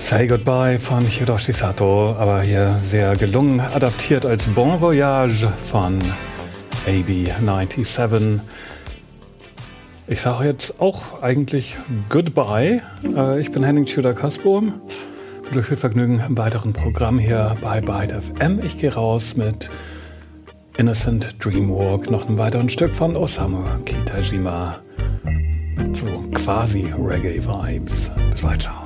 Say Goodbye von Hiroshi Sato, aber hier sehr gelungen adaptiert als Bon Voyage von AB97. Ich sage jetzt auch eigentlich Goodbye. Ich bin Henning Tudor-Kasbohm. Mit euch viel Vergnügen im weiteren Programm hier bei Byte FM. Ich gehe raus mit Innocent Dreamwalk, noch einem weiteren Stück von Osamu Kitajima. So quasi Reggae-Vibes. Bis weiter.